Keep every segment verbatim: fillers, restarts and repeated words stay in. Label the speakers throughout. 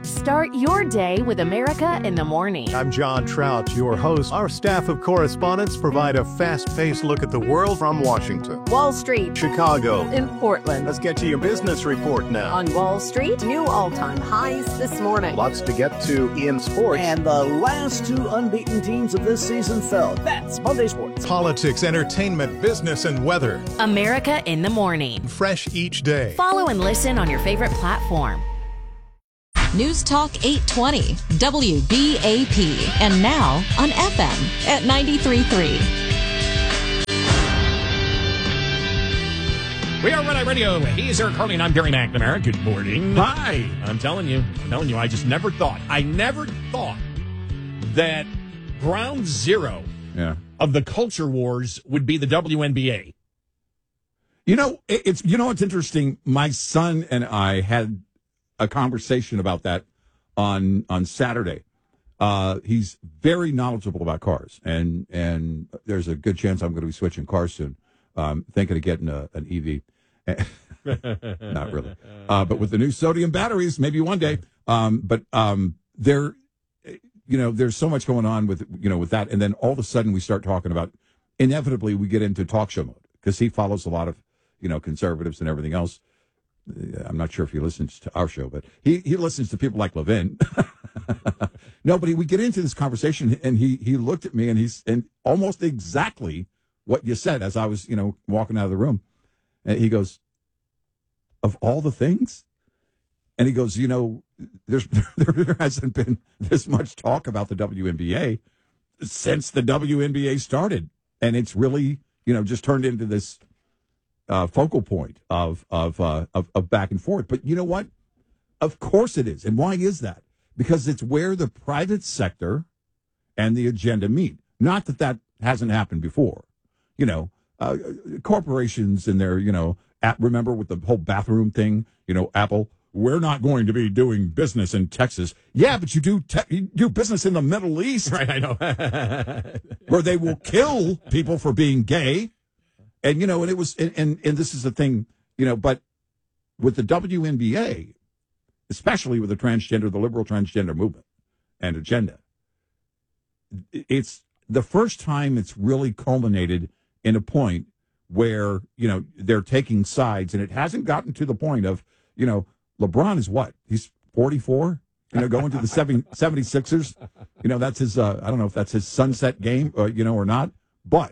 Speaker 1: Start your day with America in the Morning.
Speaker 2: I'm John Trout, your host. Our staff of correspondents provide a fast-paced look at the world from Washington,
Speaker 1: Wall Street,
Speaker 2: Chicago,
Speaker 1: in Portland.
Speaker 2: Let's get to your business report now.
Speaker 1: On Wall Street, new all-time highs this morning.
Speaker 2: Lots to get to in sports.
Speaker 3: And the last two unbeaten teams of this season fell. That's Monday Sports.
Speaker 2: Politics, entertainment, business, and weather.
Speaker 1: America in the Morning.
Speaker 2: Fresh each day.
Speaker 1: Follow and listen on your favorite platform.
Speaker 4: News Talk eight twenty, W B A P, and now on F M at ninety-three point three.
Speaker 5: We are Red Eye Radio. He's Eric Harley, and I'm Gary McNamara. Good morning.
Speaker 6: Hi.
Speaker 5: I'm telling you, I'm telling you, I just never thought, I never thought that ground zero
Speaker 6: Yeah.
Speaker 5: of the culture wars would be the W N B A.
Speaker 6: You know, it- it's you know what's interesting? My son and I had a conversation about that on on Saturday. Uh, he's very knowledgeable about cars, and and there's a good chance I'm going to be switching cars soon. Um, thinking of getting a, an E V. Not really, uh, but with the new sodium batteries, maybe one day. Um, but um, there, you know, there's so much going on with you know with that, and then all of a sudden we start talking about. Inevitably, we get into talk show mode because he follows a lot of you know conservatives and everything else. I'm not sure if he listens to our show, but he, he listens to people like Levin. No, but he, we get into this conversation, and he, he looked at me, and he's and almost exactly what you said as I was, you know, walking out of the room. And he goes, "Of all the things," and he goes, "You know, there's there hasn't been this much talk about the W N B A since the W N B A started, and it's really, you know, just turned into this." Uh, focal point of of, uh, of of back and forth. But you know what? Of course it is. And why is that? Because it's where the private sector and the agenda meet. Not that that hasn't happened before. You know, uh, corporations and their, you know, at, remember with the whole bathroom thing, you know, Apple, we're not going to be doing business in Texas. Yeah, but you do te- you do business in the Middle East.
Speaker 5: Right, I know.
Speaker 6: Where they will kill people for being gay. And, you know, and it was, and, and, and this is the thing, you know, but with the W N B A, especially with the transgender, the liberal transgender movement and agenda, it's the first time it's really culminated in a point where, you know, they're taking sides, and it hasn't gotten to the point of, you know, LeBron is what? He's forty-four, you know, going to the seventy-sixers. You know, that's his, uh, I don't know if that's his sunset game, uh, you know, or not, but.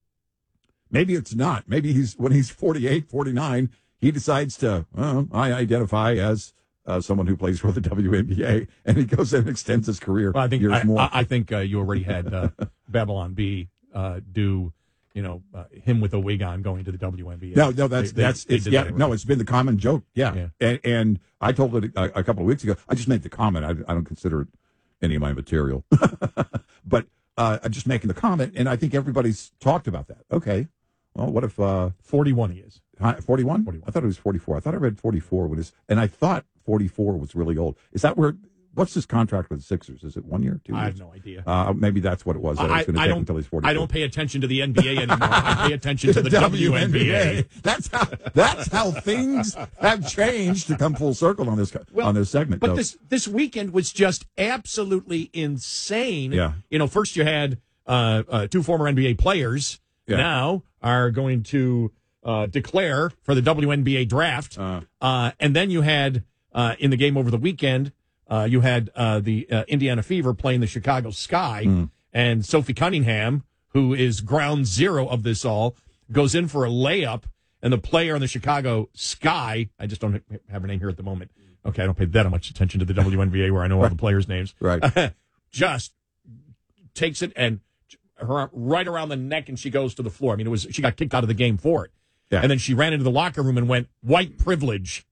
Speaker 6: Maybe it's not. Maybe he's when he's forty-eight, forty-nine, he decides to, well, I identify as uh, someone who plays for the W N B A, and he goes and extends his career
Speaker 5: Well, I think
Speaker 6: years
Speaker 5: I,
Speaker 6: more.
Speaker 5: I, I think uh, you already had uh, Babylon B uh, do, you know, uh, him with a wig on going to the W N B A.
Speaker 6: no, no, that's
Speaker 5: They- they-
Speaker 6: that's
Speaker 5: they
Speaker 6: it's
Speaker 5: did
Speaker 6: yeah,
Speaker 5: that
Speaker 6: no,
Speaker 5: already.
Speaker 6: it's been the common joke, yeah.
Speaker 5: Yeah.
Speaker 6: And, and I told it a, a couple of weeks ago. I just made the comment. I, I don't consider it any of my material, but uh, I'm just making the comment, and I think everybody's talked about that. Okay. Well, what if uh,
Speaker 5: forty-one he is.
Speaker 6: forty-one?
Speaker 5: forty-one.
Speaker 6: I thought it was forty-four. I thought I read forty-four when it's, and I thought forty-four was really old. Is that where? What's his contract with the Sixers? Is it one year, two years?
Speaker 5: I have no idea.
Speaker 6: Uh, maybe that's what it was. That
Speaker 5: I,
Speaker 6: it's going to
Speaker 5: I
Speaker 6: take
Speaker 5: don't,
Speaker 6: until he's forty-four.
Speaker 5: I don't pay attention to the N B A anymore. I pay attention to the W N B A.
Speaker 6: That's how that's how things have changed to come full circle on this
Speaker 5: Well,
Speaker 6: on this segment.
Speaker 5: But
Speaker 6: No.
Speaker 5: this this weekend was just absolutely insane.
Speaker 6: Yeah.
Speaker 5: You know, first you had uh, uh, two former N B A players
Speaker 6: Yeah.
Speaker 5: now are going to uh, declare for the W N B A draft.
Speaker 6: Uh.
Speaker 5: Uh, and then you had, uh, in the game over the weekend, uh, you had uh, the uh, Indiana Fever playing the Chicago Sky.
Speaker 6: Mm.
Speaker 5: And Sophie Cunningham, who is ground zero of this all, goes in for a layup. And the player on the Chicago Sky, I just don't have her name here at the moment. Okay, I don't pay that much attention to the W N B A where I know all the players' names.
Speaker 6: Right.
Speaker 5: Just takes it and her arm right around the neck, and she goes to the floor. I mean, it was she got kicked out of the game for it.
Speaker 6: Yeah.
Speaker 5: And then she ran into the locker room and went, white privilege.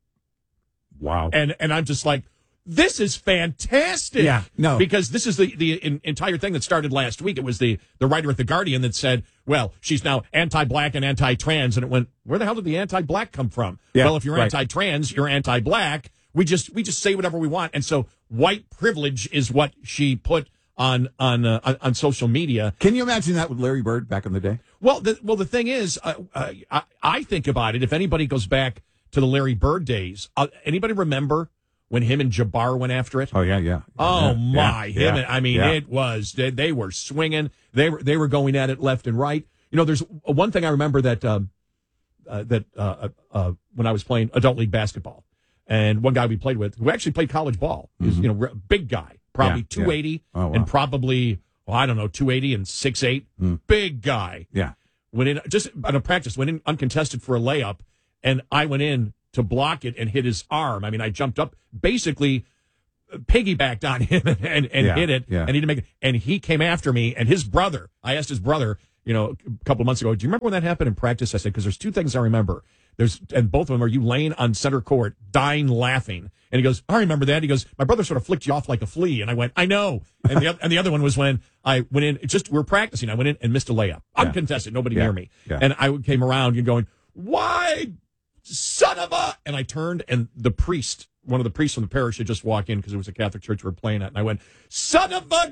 Speaker 6: Wow.
Speaker 5: And and I'm just like, this is fantastic.
Speaker 6: Yeah, no.
Speaker 5: Because this is the, the in, entire thing that started last week. It was the, the writer at The Guardian that said, well, she's now anti-black and anti-trans. And it went, where the hell did the anti-black come from?
Speaker 6: Yeah,
Speaker 5: well, if you're
Speaker 6: right.
Speaker 5: anti-trans, you're anti-black. We just we just say whatever we want. And so white privilege is what she put on on uh, on, on social media.
Speaker 6: Can you imagine that with Larry Bird back in the day?
Speaker 5: Well, the, well, the thing is, uh, uh, I, I think about it. If anybody goes back to the Larry Bird days, uh, anybody remember when him and Jabbar went after it.
Speaker 6: Oh yeah, yeah.
Speaker 5: Oh
Speaker 6: yeah,
Speaker 5: my,
Speaker 6: yeah,
Speaker 5: him
Speaker 6: yeah,
Speaker 5: and I mean,
Speaker 6: yeah.
Speaker 5: it was they, they were swinging. They were they were going at it left and right. You know, there's one thing I remember that um, uh, that uh, uh, when I was playing adult league basketball, and one guy we played with who actually played college ball, he was, you know, big guy, probably
Speaker 6: Yeah,
Speaker 5: two eighty,
Speaker 6: yeah. Oh, wow.
Speaker 5: and probably well, I don't know, two eighty and six eight,
Speaker 6: Mm.
Speaker 5: big guy.
Speaker 6: Yeah.
Speaker 5: Went in just on a practice, went in uncontested for a layup, and I went in to block it and hit his arm. I mean, I jumped up, basically piggybacked on him and, and, and
Speaker 6: Yeah,
Speaker 5: hit it,
Speaker 6: yeah.
Speaker 5: and he didn't make it. And he came after me, and his brother, I asked his brother, you know, a couple of months ago, do you remember when that happened in practice? I said, because there's two things I remember. There's, and both of them are you laying on center court, dying laughing. And he goes, I remember that. He goes, my brother sort of flicked you off like a flea. And I went, I know. And the, and the other one was when I went in, just, we were practicing. I went in and missed a layup. Uncontested, nobody
Speaker 6: Yeah.
Speaker 5: near me.
Speaker 6: Yeah.
Speaker 5: And I came around and going, why, son of a, and I turned and the priest, one of the priests from the parish had just walked in because it was a Catholic church we were playing at. And I went, son of a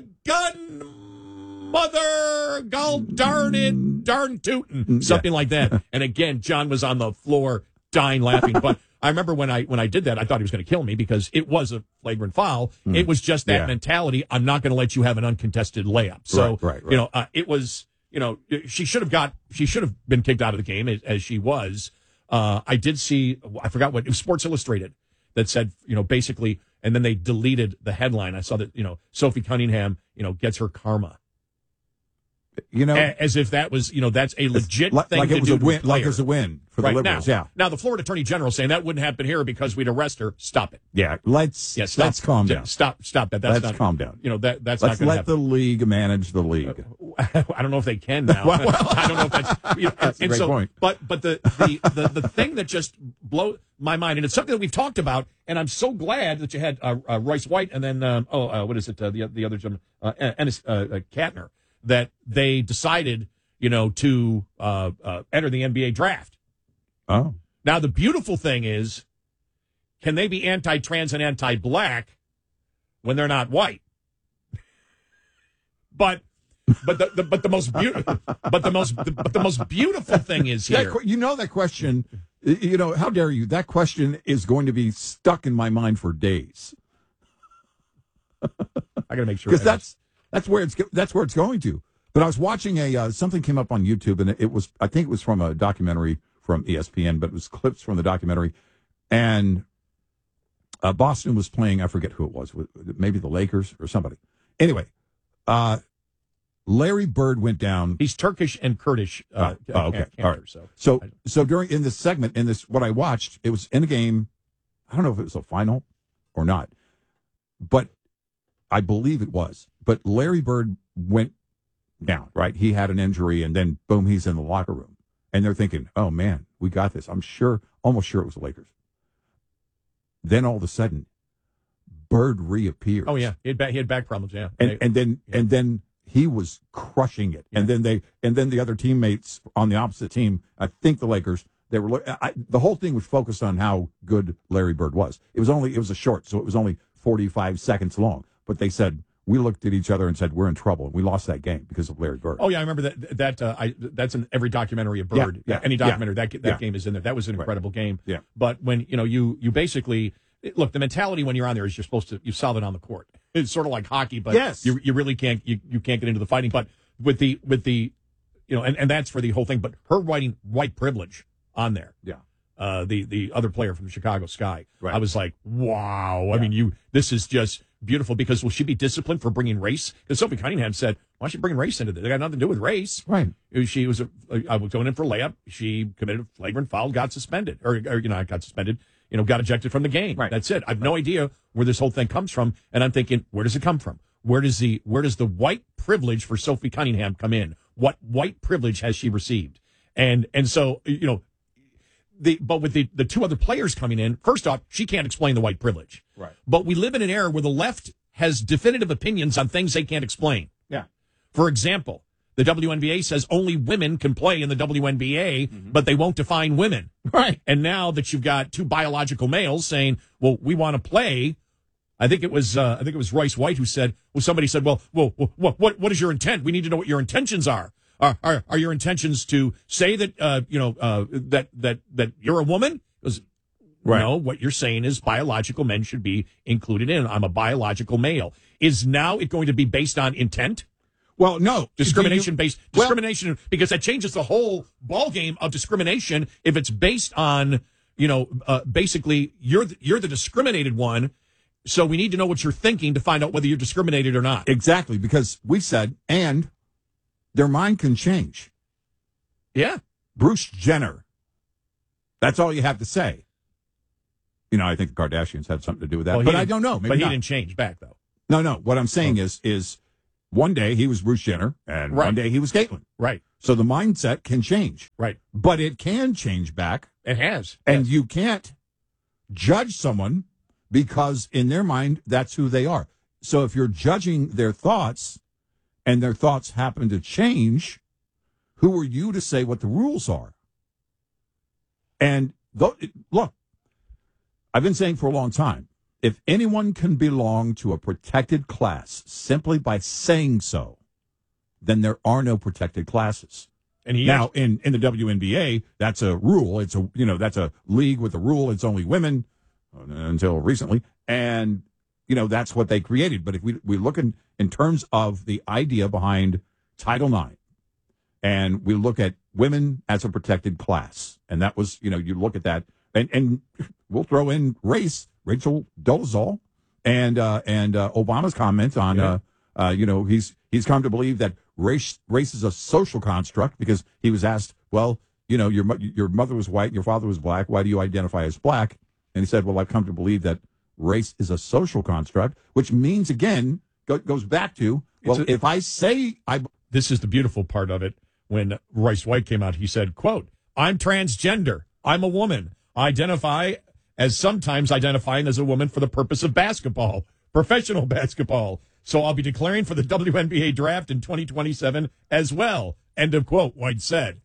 Speaker 5: gun, mother, gall darn it, darn tootin', something like that. And again, John was on the floor dying laughing. But I remember when I when I did that, I thought he was going to kill me because it was a flagrant foul. It was just that
Speaker 6: Yeah.
Speaker 5: mentality. I'm not going to let you have an uncontested layup. So,
Speaker 6: Right, right, right.
Speaker 5: you know, uh, it was, you know, she should have got, she should have been kicked out of the game as, as she was. Uh, I did see, I forgot what, it was Sports Illustrated that said, you know, basically, and then they deleted the headline. I saw that, you know, Sophie Cunningham, you know, gets her karma.
Speaker 6: You know,
Speaker 5: A- As if that was, you know, that's a legit
Speaker 6: like,
Speaker 5: thing
Speaker 6: like
Speaker 5: to
Speaker 6: it was
Speaker 5: do
Speaker 6: a
Speaker 5: to
Speaker 6: win, like
Speaker 5: player.
Speaker 6: it was a win for
Speaker 5: right
Speaker 6: the Liberals.
Speaker 5: now,
Speaker 6: Yeah,
Speaker 5: now the Florida Attorney General saying that wouldn't happen here because we'd arrest her. Stop it.
Speaker 6: yeah. Let's
Speaker 5: Yeah, stop.
Speaker 6: let's calm
Speaker 5: Yeah,
Speaker 6: down.
Speaker 5: Stop. Stop that. That's
Speaker 6: Let's
Speaker 5: not.
Speaker 6: calm down.
Speaker 5: You know that that's
Speaker 6: Let's
Speaker 5: not going
Speaker 6: let
Speaker 5: to
Speaker 6: the league manage the league.
Speaker 5: happen. I don't know if they can now. I don't know if that's. You know,
Speaker 6: That's a
Speaker 5: and
Speaker 6: great
Speaker 5: so,
Speaker 6: point.
Speaker 5: But but the the, the the thing that just blew my mind, and it's something that we've talked about, and I'm so glad that you had uh, uh, Royce White and then um, oh uh, what is it uh, the the other gentleman uh, Ennis uh, uh, Katner, that they decided, you know, to uh, uh, enter the N B A draft.
Speaker 6: Oh,
Speaker 5: Now, the beautiful thing is, can they be anti-trans and anti-black when they're not white? But, but the, the but the most beautiful, but the most the, but the most beautiful thing is
Speaker 6: that,
Speaker 5: here.
Speaker 6: que- you know that question. You know, how dare you? That question is going to be stuck in my mind for days
Speaker 5: I got to make sure
Speaker 6: because
Speaker 5: I-
Speaker 6: that's that's where it's go- that's where it's going to. But I was watching a uh, something came up on YouTube, and it was I think it was from a documentary from E S P N, but it was clips from the documentary, and uh, Boston was playing. I forget who it was, maybe the Lakers or somebody. Anyway, uh, Larry Bird went down.
Speaker 5: he's Turkish and Kurdish. Uh,
Speaker 6: Oh, oh, okay.
Speaker 5: Cantor,
Speaker 6: All right.
Speaker 5: So
Speaker 6: So so during in this segment in this what I watched, it was in a game. I don't know if it was a final or not, but I believe it was. But Larry Bird went down, right? He had an injury, and then boom, he's in the locker room, and they're thinking, "Oh man, we got this." I'm sure, almost sure it was the Lakers. Then all of a sudden, Bird reappears.
Speaker 5: oh yeah, he had back, he had back problems. Yeah,
Speaker 6: and
Speaker 5: They-
Speaker 6: and then and then he was crushing it, and then they and then the other teammates on the opposite team, I think the Lakers, they were look- I, the whole thing was focused on how good Larry Bird was. It was only it was a short, so it was only forty-five seconds long. But they said we looked at each other and said we're in trouble. We lost that game because of Larry Bird.
Speaker 5: Oh yeah, I remember that. That uh, I that's in every documentary of
Speaker 6: Yeah,
Speaker 5: Bird.
Speaker 6: yeah,
Speaker 5: Any
Speaker 6: yeah.
Speaker 5: documentary that that
Speaker 6: Yeah.
Speaker 5: game is in there. That was an incredible game.
Speaker 6: Yeah.
Speaker 5: But when you know you you basically look, the mentality when you're on there is you're supposed to you solve it on the court. It's sort of like hockey, but
Speaker 6: Yes.
Speaker 5: you you really can't you, you can't get into the fighting. But with the with the you know and, and that's for the whole thing. But her writing white privilege on there.
Speaker 6: Yeah.
Speaker 5: Uh, the the other player from the Chicago Sky.
Speaker 6: Right.
Speaker 5: I was like, wow. I mean, you. This is just beautiful because will she be disciplined for bringing race? Because Sophie Cunningham said, why is she bringing race into this? It got nothing to do with race.
Speaker 6: Right.
Speaker 5: She was a, I was going in for a layup. She committed a flagrant foul, got suspended, or, or you know, got suspended. You know, got ejected from the game.
Speaker 6: Right.
Speaker 5: That's it. I have no idea where this whole thing comes from, and I'm thinking, where does it come from? Where does the where does the white privilege for Sophie Cunningham come in? What white privilege has she received? And and so you know. The, but with the, the two other players coming in, first off, she can't explain the white privilege.
Speaker 6: Right.
Speaker 5: But we live in an era where the left has definitive opinions on things they can't explain.
Speaker 6: Yeah.
Speaker 5: For example, the W N B A says only women can play in the W N B A,
Speaker 6: Mm-hmm.
Speaker 5: but they won't define women.
Speaker 6: Right.
Speaker 5: And now that you've got two biological males saying, well, we want to play. I think it was uh, I think it was Royce White who said, well, somebody said, well, well, what what what is your intent? We need to know what your intentions are. Are, are are your intentions to say that uh, you know uh, that that that you're a woman? Because
Speaker 6: Right.
Speaker 5: No, what you're saying is biological men should be included in. I'm a biological male. Is now it going to be based on intent?
Speaker 6: Well, no.
Speaker 5: Discrimination
Speaker 6: You-
Speaker 5: based
Speaker 6: well-
Speaker 5: discrimination because that changes the whole ballgame of discrimination. If it's based on, you know, uh, basically you're the, you're the discriminated one, so we need to know what you're thinking to find out whether you're discriminated or not.
Speaker 6: Exactly, because we said, and their mind can change.
Speaker 5: Yeah,
Speaker 6: Bruce Jenner. That's all you have to say. You know, I think the Kardashians had something to do with that,
Speaker 5: Well, he
Speaker 6: but I
Speaker 5: didn't-
Speaker 6: don't know. Maybe
Speaker 5: but he
Speaker 6: not.
Speaker 5: didn't change back though.
Speaker 6: No, no. What I'm saying is, is one day he was Bruce Jenner, and
Speaker 5: Right.
Speaker 6: one day he was Caitlyn.
Speaker 5: Right,
Speaker 6: So the mindset can change,
Speaker 5: right.
Speaker 6: but it can change back,
Speaker 5: It has,
Speaker 6: and
Speaker 5: Yes.
Speaker 6: you can't judge someone because in their mind that's who they are. So if you're judging their thoughts, and their thoughts happen to change, who are you to say what the rules are? And th- look, I've been saying for a long time, if anyone can belong to a protected class simply by saying so, then there are no protected classes.
Speaker 5: and he
Speaker 6: Now, in, in the W N B A, that's a rule. It's a, you know, that's a league with a rule. It's only women uh, until recently. And, you know, that's what they created. But if we, we look in, in terms of the idea behind Title nine, and we look at women as a protected class, and that was, you know, you look at that, and, and we'll throw in race, Rachel Dolezal, and uh, and uh, Obama's comment on,
Speaker 5: Yeah.
Speaker 6: uh, uh, you know, he's he's come to believe that race race is a social construct because he was asked, well, you know, your mo- your mother was white, your father was black, why do you identify as black? And he said, well, I've come to believe that race is a social construct, which means again go, goes back to, well,
Speaker 5: It's a-
Speaker 6: if I say I
Speaker 5: this is the beautiful part of it. When Royce White came out, he said, quote, I'm transgender. I'm a woman. I identify as sometimes identifying as a woman for the purpose of basketball, professional basketball. So I'll be declaring for the W N B A draft in twenty twenty-seven as well. End of quote, White said.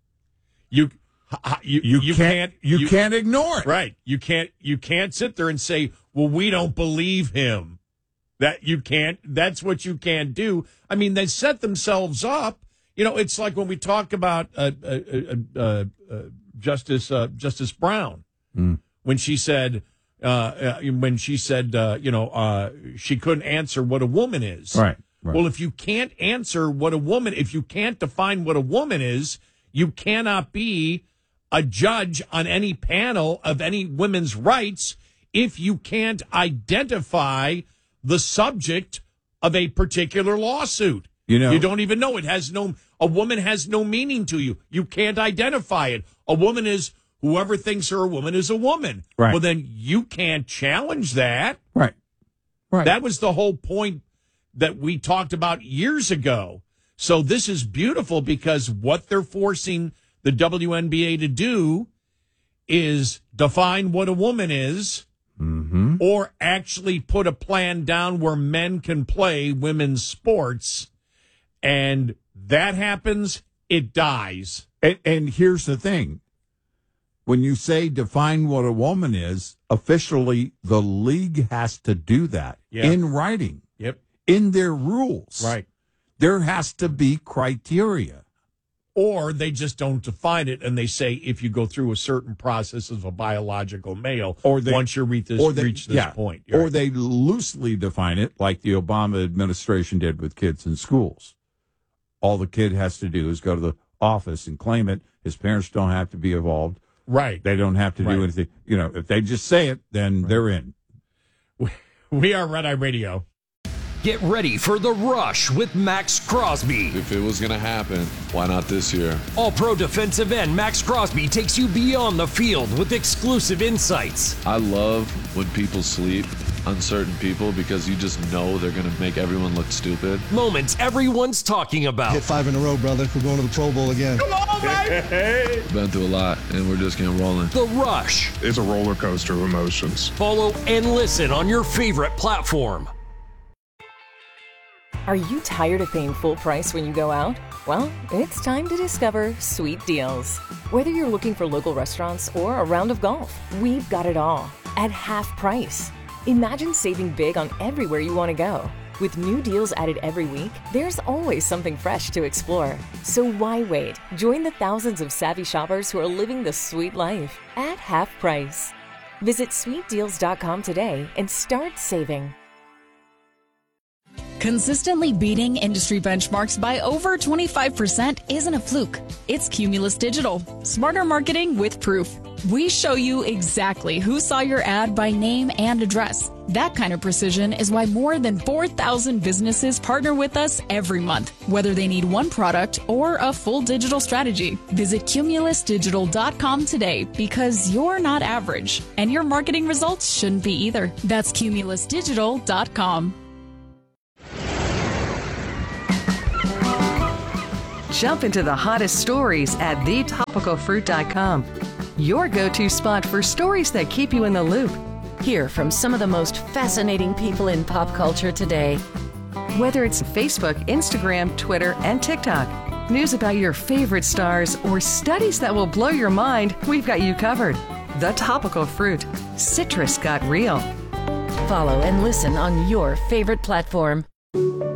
Speaker 5: You you,
Speaker 6: you,
Speaker 5: you
Speaker 6: can't, you, can't ignore it.
Speaker 5: Right. You can't you can't sit there and say, well, we don't believe him. That you can't that's what you can't do. I mean, they set themselves up. You know, it's like when we talk about uh, uh, uh, uh, Justice uh, Justice Brown
Speaker 6: Mm.
Speaker 5: when she said uh, uh, when she said uh, you know uh, she couldn't answer what a woman is.
Speaker 6: Right, right.
Speaker 5: Well, if you can't answer what a woman, if you can't define what a woman is, you cannot be a judge on any panel of any women's rights if you can't identify the subject of a particular lawsuit.
Speaker 6: You know,
Speaker 5: You don't even know. It has no, a woman has no meaning to you. You can't identify it. A woman is, whoever thinks her a woman is a woman.
Speaker 6: Right.
Speaker 5: Well, then you can't challenge that.
Speaker 6: right, right.
Speaker 5: That was the whole point that we talked about years ago. So this is beautiful because what they're forcing the W N B A to do is define what a woman is,
Speaker 6: mm-hmm.
Speaker 5: or actually put a plan down where men can play women's sports. And that happens, it dies.
Speaker 6: And, and here's the thing. When you say define what a woman is, officially the league has to do that
Speaker 5: Yeah.
Speaker 6: in writing,
Speaker 5: Yep.
Speaker 6: in their rules.
Speaker 5: Right.
Speaker 6: There has to be criteria.
Speaker 5: Or they just don't define it and they say if you go through a certain process as a biological male,
Speaker 6: Or they-
Speaker 5: once you reach this,
Speaker 6: or they,
Speaker 5: reach this
Speaker 6: yeah,
Speaker 5: point.
Speaker 6: Or
Speaker 5: Right.
Speaker 6: they loosely define it like the Obama administration did with kids in schools. All the kid has to do is go to the office and claim it. His parents don't have to be involved.
Speaker 5: Right.
Speaker 6: They don't have to
Speaker 5: Right.
Speaker 6: do anything. You know, if they just say it, then they're in.
Speaker 5: We are Red Eye Radio.
Speaker 7: Get ready for The Rush with Max Crosby.
Speaker 8: If it was going to happen, why not this year?
Speaker 7: All-Pro defensive end Max Crosby takes you beyond the field with exclusive insights.
Speaker 8: I love when people sleep on certain people because you just know they're going to make everyone look stupid.
Speaker 7: Moments everyone's talking about.
Speaker 9: Hit five in a row, brother. We're going to the Pro Bowl again.
Speaker 8: Been through a lot, and we're just getting rolling.
Speaker 7: The Rush.
Speaker 10: It's a roller coaster of emotions.
Speaker 7: Follow and listen on your favorite platform.
Speaker 11: Are you tired of paying full price when you go out? Well, it's time to discover Sweet Deals. Whether you're looking for local restaurants or a round of golf, we've got it all at half price. Imagine saving big on everywhere you want to go. With new deals added every week, there's always something fresh to explore. So why wait? Join the thousands of savvy shoppers who are living the sweet life at half price. Visit sweet deals dot com today and start saving.
Speaker 12: Consistently beating industry benchmarks by over twenty-five percent isn't a fluke. It's Cumulus Digital. Smarter marketing with proof. We show you exactly who saw your ad by name and address. That kind of precision is why more than four thousand businesses partner with us every month, whether they need one product or a full digital strategy. Visit cumulus digital dot com today because you're not average, and your marketing results shouldn't be either. That's cumulus digital dot com.
Speaker 13: Jump into the hottest stories at the topical fruit dot com. Your go-to spot for stories that keep you in the loop.
Speaker 1: Hear from some of the most fascinating people in pop culture today.
Speaker 13: Whether it's Facebook, Instagram, Twitter, and TikTok, news about your favorite stars, or studies that will blow your mind, we've got you covered. The Topical Fruit. Citrus got real.
Speaker 1: Follow and listen on your favorite platform.